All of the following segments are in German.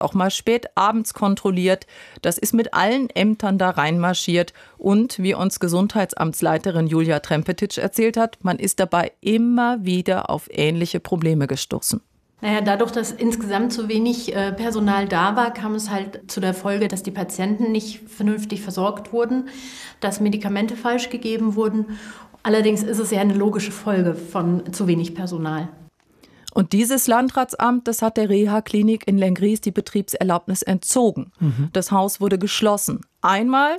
auch mal spät abends kontrolliert. Das ist mit allen Ämtern da reinmarschiert. Und wie uns Gesundheitsamtsleiterin Julia Trempetic erzählt hat, man ist dabei immer wieder auf ähnliche Probleme gestoßen. Naja, dadurch, dass insgesamt zu wenig Personal da war, kam es halt zu der Folge, dass die Patienten nicht vernünftig versorgt wurden, dass Medikamente falsch gegeben wurden. Allerdings ist es ja eine logische Folge von zu wenig Personal. Und dieses Landratsamt, das hat der Reha-Klinik in Lenggries die Betriebserlaubnis entzogen. Das Haus wurde geschlossen. Einmal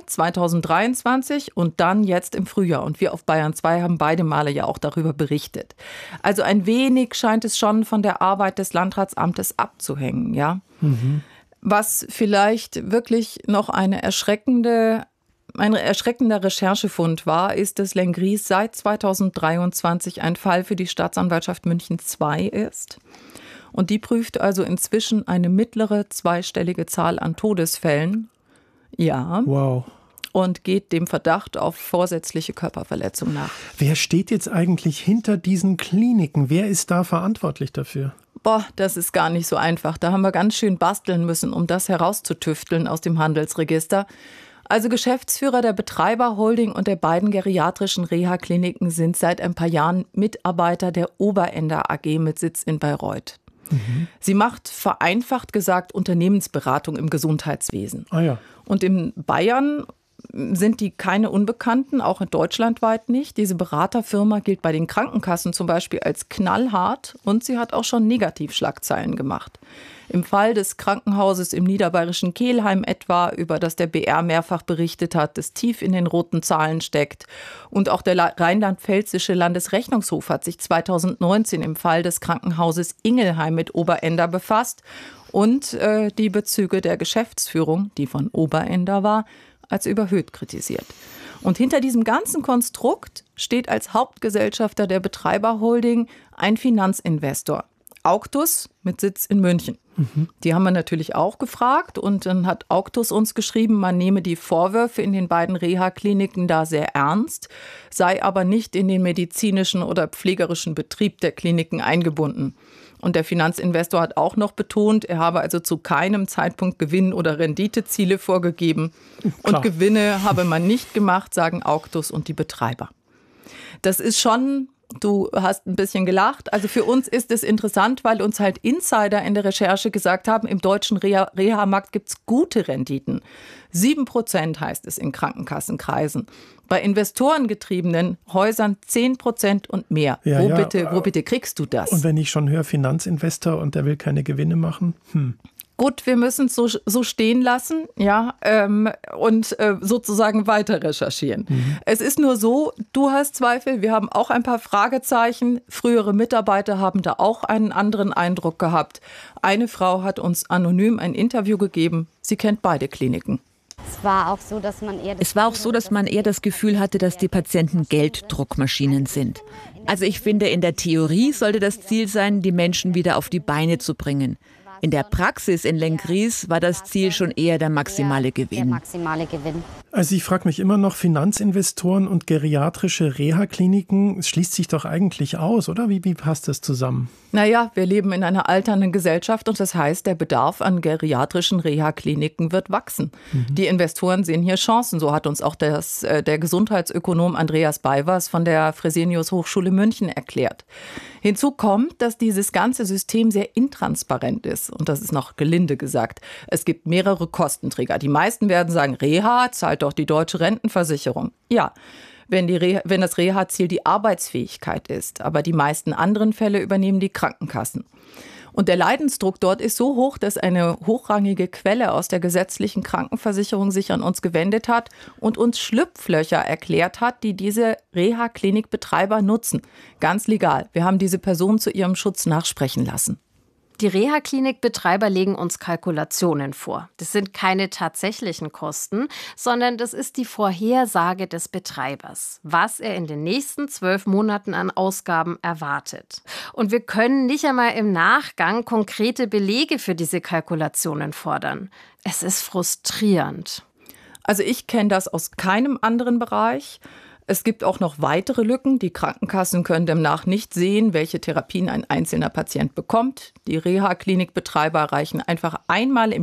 2023 und dann jetzt im Frühjahr. Und wir auf Bayern 2 haben beide Male ja auch darüber berichtet. Also ein wenig scheint es schon von der Arbeit des Landratsamtes abzuhängen, ja. Was vielleicht wirklich noch ein erschreckender Recherchefund war, ist, dass Lenggries seit 2023 ein Fall für die Staatsanwaltschaft München II ist. Und die prüft also inzwischen eine mittlere zweistellige Zahl an Todesfällen. Ja. Wow. Und geht dem Verdacht auf vorsätzliche Körperverletzung nach. Wer steht jetzt eigentlich hinter diesen Kliniken? Wer ist da verantwortlich dafür? Das ist gar nicht so einfach. Da haben wir ganz schön basteln müssen, um das herauszutüfteln aus dem Handelsregister. Also Geschäftsführer der Betreiberholding und der beiden geriatrischen Reha-Kliniken sind seit ein paar Jahren Mitarbeiter der Oberender AG mit Sitz in Bayreuth. Sie macht vereinfacht gesagt Unternehmensberatung im Gesundheitswesen. Ah ja. Und in Bayern sind die keine Unbekannten, auch in deutschlandweit nicht. Diese Beraterfirma gilt bei den Krankenkassen zum Beispiel als knallhart und sie hat auch schon Negativschlagzeilen gemacht. Im Fall des Krankenhauses im niederbayerischen Kelheim etwa, über das der BR mehrfach berichtet hat, das tief in den roten Zahlen steckt. Und auch der rheinland-pfälzische Landesrechnungshof hat sich 2019 im Fall des Krankenhauses Ingelheim mit Oberender befasst und die Bezüge der Geschäftsführung, die von Oberender war, als überhöht kritisiert. Und hinter diesem ganzen Konstrukt steht als Hauptgesellschafter der Betreiberholding ein Finanzinvestor. Auctus mit Sitz in München. Die haben wir natürlich auch gefragt und dann hat Auctus uns geschrieben, man nehme die Vorwürfe in den beiden Reha-Kliniken da sehr ernst, sei aber nicht in den medizinischen oder pflegerischen Betrieb der Kliniken eingebunden. Und der Finanzinvestor hat auch noch betont, er habe also zu keinem Zeitpunkt Gewinn- oder Renditeziele vorgegeben. Klar. Und Gewinne habe man nicht gemacht, sagen Auctus und die Betreiber. Das ist schon... Du hast ein bisschen gelacht. Also für uns ist es interessant, weil uns halt Insider in der Recherche gesagt haben, im deutschen Reha-Markt gibt es gute Renditen. 7% heißt es in Krankenkassenkreisen. Bei investorengetriebenen Häusern 10% und mehr. Ja, Wo bitte kriegst du das? Und wenn ich schon höre, Finanzinvestor und der will keine Gewinne machen? Gut, wir müssen es so stehen lassen, ja, und sozusagen weiter recherchieren. Es ist nur so, du hast Zweifel, wir haben auch ein paar Fragezeichen. Frühere Mitarbeiter haben da auch einen anderen Eindruck gehabt. Eine Frau hat uns anonym ein Interview gegeben. Sie kennt beide Kliniken. Es war auch so, dass man eher das Gefühl hatte, dass die Patienten Gelddruckmaschinen sind. Also ich finde, in der Theorie sollte das Ziel sein, die Menschen wieder auf die Beine zu bringen. In der Praxis in Lenggries war das Ziel schon eher der maximale Gewinn. Also ich frage mich immer noch, Finanzinvestoren und geriatrische Reha-Kliniken, es schließt sich doch eigentlich aus, oder? Wie passt das zusammen? Naja, wir leben in einer alternden Gesellschaft und das heißt, der Bedarf an geriatrischen Reha-Kliniken wird wachsen. Die Investoren sehen hier Chancen, so hat uns auch der Gesundheitsökonom Andreas Beiwers von der Fresenius Hochschule München erklärt. Hinzu kommt, dass dieses ganze System sehr intransparent ist. Und das ist noch gelinde gesagt. Es gibt mehrere Kostenträger. Die meisten werden sagen, Reha zahlt doch die deutsche Rentenversicherung. Ja, wenn das Reha-Ziel die Arbeitsfähigkeit ist. Aber die meisten anderen Fälle übernehmen die Krankenkassen. Und der Leidensdruck dort ist so hoch, dass eine hochrangige Quelle aus der gesetzlichen Krankenversicherung sich an uns gewendet hat und uns Schlupflöcher erklärt hat, die diese Reha-Klinikbetreiber nutzen. Ganz legal. Wir haben diese Person zu ihrem Schutz nachsprechen lassen. Die Reha-Klinik-Betreiber legen uns Kalkulationen vor. Das sind keine tatsächlichen Kosten, sondern das ist die Vorhersage des Betreibers, was er in den nächsten 12 Monaten an Ausgaben erwartet. Und wir können nicht einmal im Nachgang konkrete Belege für diese Kalkulationen fordern. Es ist frustrierend. Also ich kenne das aus keinem anderen Bereich. Es gibt auch noch weitere Lücken. Die Krankenkassen können demnach nicht sehen, welche Therapien ein einzelner Patient bekommt. Die Reha-Klinikbetreiber reichen einfach einmal im